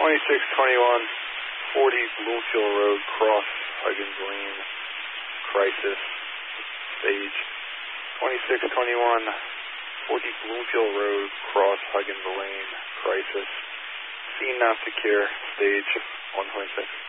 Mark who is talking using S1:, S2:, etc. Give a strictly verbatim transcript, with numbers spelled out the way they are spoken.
S1: twenty-six twenty-one, forty Bloomfield Road, cross Huggins Lane, crisis, stage. twenty-six twenty-one, forty Bloomfield Road, cross Huggins Lane, crisis. Scene not secure, stage one twenty-six.